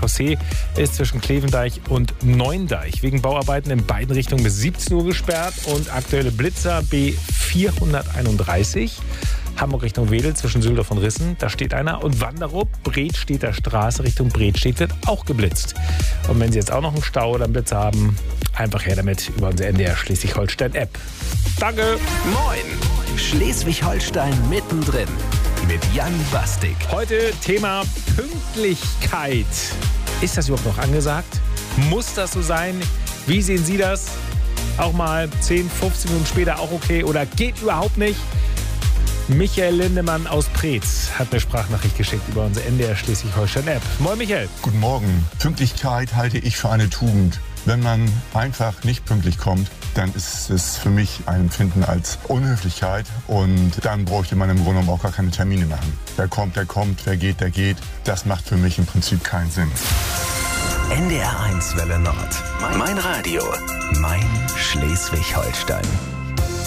Chaussee ist zwischen Klevendeich und Neuendeich wegen Bauarbeiten in beiden Richtungen bis 17 Uhr gesperrt. Und aktuelle Blitzer B431. Hamburg Richtung Wedel zwischen Süldorf und Rissen, da steht einer. Und Wanderup, Bredstedter Straße Richtung Bredstedt wird auch geblitzt. Und wenn Sie jetzt auch noch einen Stau oder einen Blitzer haben, einfach her damit über unsere NDR Schleswig-Holstein-App. Danke! Moin! Schleswig-Holstein mittendrin mit Jan Bastik. Heute Thema Pünktlichkeit. Ist das überhaupt noch angesagt? Muss das so sein? Wie sehen Sie das? Auch mal 10, 15 Minuten später auch okay oder geht überhaupt nicht? Michael Lindemann aus Preetz hat eine Sprachnachricht geschickt über unsere NDR Schleswig-Holstein-App. Moin Michael. Guten Morgen. Pünktlichkeit halte ich für eine Tugend. Wenn man einfach nicht pünktlich kommt, dann ist es für mich ein Empfinden als Unhöflichkeit. Und dann bräuchte man im Grunde genommen auch gar keine Termine machen. Wer kommt, der kommt. Wer geht, der geht. Das macht für mich im Prinzip keinen Sinn. NDR 1 Welle Nord. Mein Radio. Mein Schleswig-Holstein.